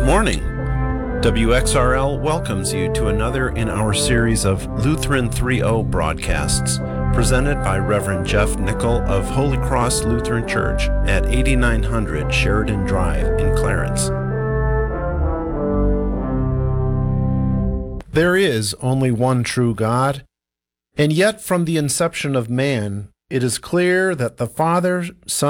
morning. WXRL welcomes you to another in our series of Lutheran 3.0 broadcasts, presented by Reverend Jeff Nickel of Holy Cross Lutheran Church at 8900 Sheridan Drive in Clarence. There is only one true God, and yet from the inception of man, it is clear that the Father, Son,